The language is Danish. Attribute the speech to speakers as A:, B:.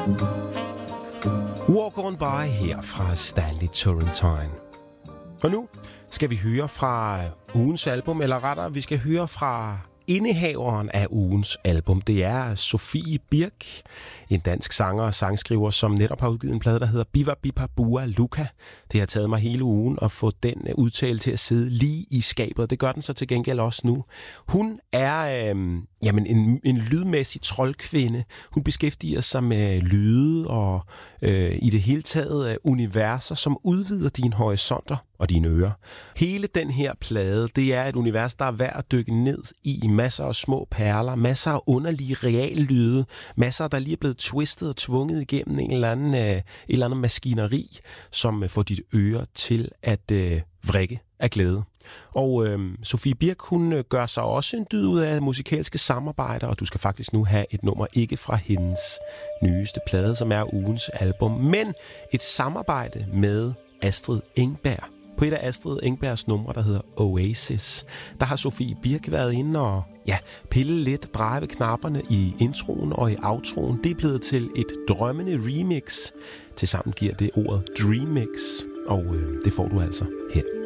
A: Walk On By her fra Stanley Turrentine. Og nu skal vi høre fra ugens album, eller rettere, vi skal høre fra indehaveren af ugens album. Det er Sofie Birk, en dansk sanger og sangskriver, som netop har udgivet en plade, der hedder Biva Bipa Bua Luka. Det har taget mig hele ugen at få den udtale til at sidde lige i skabet. Det gør den så til gengæld også nu. Hun er en lydmæssig troldkvinde. Hun beskæftiger sig med lyde og i det hele taget universer, som udvider dine horisonter og dine ører. Hele den her plade, det er et univers, der er værd at dykke ned i. Masser af små perler, masser af underlige reallyde, masser, der lige er blevet twistet og tvunget igennem en eller anden maskineri, som får dit øre til at vrikke af glæde. Og Sofie Birk, hun gør sig også en dyd ud af musikalske samarbejder, og du skal faktisk nu have et nummer ikke fra hendes nyeste plade, som er ugens album, men et samarbejde med Astrid Engberg. På et af Astrid Engbergs numre, der hedder Oasis, der har Sofie Birk været inde og pille lidt, dreje ved knapperne i introen og i outroen. Det er blevet til et drømmende remix. Tilsammen giver det ordet Dreammix, og det får du altså her.